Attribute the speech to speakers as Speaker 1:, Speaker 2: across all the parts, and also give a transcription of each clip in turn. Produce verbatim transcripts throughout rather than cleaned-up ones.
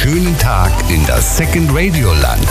Speaker 1: schönen Tag in das Second Radio Land.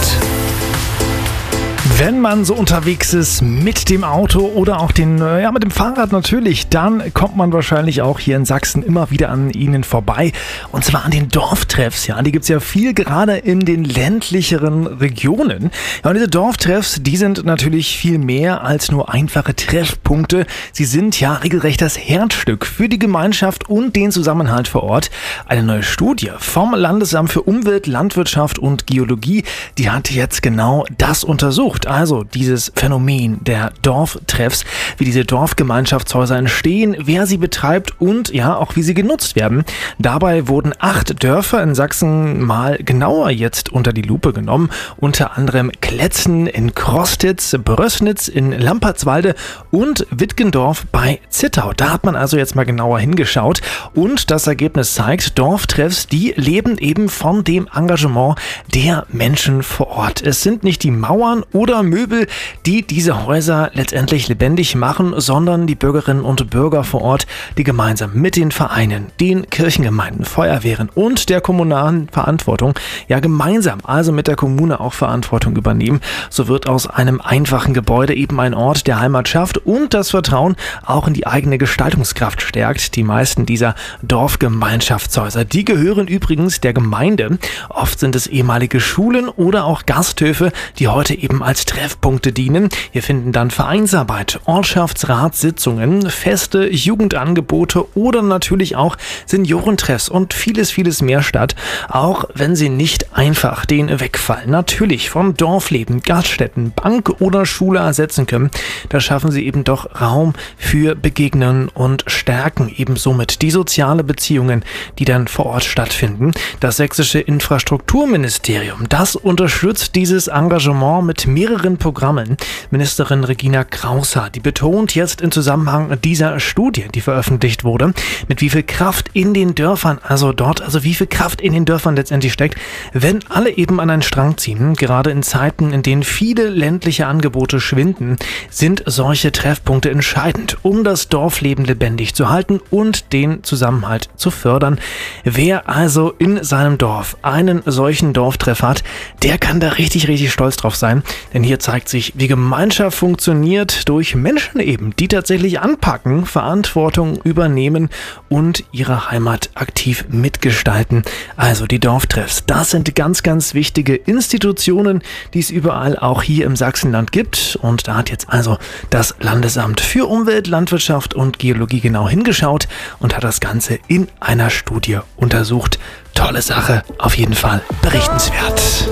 Speaker 2: Wenn man so unterwegs ist mit dem Auto oder auch den, ja, mit dem Fahrrad natürlich, dann kommt man wahrscheinlich auch hier in Sachsen immer wieder an ihnen vorbei. Und zwar an den Dorftreffs. Ja, die gibt es ja viel, gerade in den ländlicheren Regionen. Ja, und diese Dorftreffs, die sind natürlich viel mehr als nur einfache Treffpunkte. Sie sind ja regelrecht das Herzstück für die Gemeinschaft und den Zusammenhalt vor Ort. Eine neue Studie vom Landesamt für Umwelt, Landwirtschaft und Geologie, die hat jetzt genau das untersucht. Also dieses Phänomen der Dorftreffs, wie diese Dorfgemeinschaftshäuser entstehen, wer sie betreibt und ja auch wie sie genutzt werden. Dabei wurden acht Dörfer in Sachsen mal genauer jetzt unter die Lupe genommen. Unter anderem Kletzen in Krostitz, Brößnitz in Lampertswalde und Wittgendorf bei Zittau. Da hat man also jetzt mal genauer hingeschaut und das Ergebnis zeigt, Dorftreffs, die leben eben von dem Engagement der Menschen vor Ort. Es sind nicht die Mauern oder Möbel, die diese Häuser letztendlich lebendig machen, sondern die Bürgerinnen und Bürger vor Ort, die gemeinsam mit den Vereinen, den Kirchengemeinden, Feuerwehren und der kommunalen Verantwortung, ja gemeinsam, also mit der Kommune auch Verantwortung übernehmen. So wird aus einem einfachen Gebäude eben ein Ort der Heimat schafft und das Vertrauen auch in die eigene Gestaltungskraft stärkt. Die meisten dieser Dorfgemeinschaftshäuser, die gehören übrigens der Gemeinde. Oft sind es ehemalige Schulen oder auch Gasthöfe, die heute eben als Treffpunkte dienen. Hier finden dann Vereinsarbeit, Ortschaftsratssitzungen, Feste, Jugendangebote oder natürlich auch Seniorentreffs und vieles, vieles mehr statt, auch wenn sie nicht einfach den Wegfall natürlich von Dorfleben, Gaststätten, Bank oder Schule ersetzen können. Da schaffen sie eben doch Raum für Begegnen und stärken eben somit die soziale Beziehungen, die dann vor Ort stattfinden. Das sächsische Infrastrukturministerium, das unterstützt dieses Engagement mit mehreren Programmen. Ministerin Regina Kraushaar, die betont jetzt im Zusammenhang dieser Studie, die veröffentlicht wurde, mit wie viel Kraft in den Dörfern, also dort, also wie viel Kraft in den Dörfern letztendlich steckt, wenn alle eben an einen Strang ziehen. Gerade in Zeiten, in denen viele ländliche Angebote schwinden, sind solche Treffpunkte entscheidend, um das Dorfleben lebendig zu halten und den Zusammenhalt zu fördern. Wer also in seinem Dorf einen solchen Dorftreff hat, der kann da richtig, richtig stolz drauf sein. Denn hier zeigt sich, wie Gemeinschaft funktioniert durch Menschen eben, die tatsächlich anpacken, Verantwortung übernehmen und ihre Heimat aktiv mitgestalten. Also die Dorftreffs, das sind ganz, ganz wichtige Institutionen, die es überall auch hier im Sachsenland gibt. Und da hat jetzt also das Landesamt für Umwelt, Landwirtschaft und Geologie genau hingeschaut und hat das Ganze in einer Studie untersucht. Tolle Sache, auf jeden Fall berichtenswert.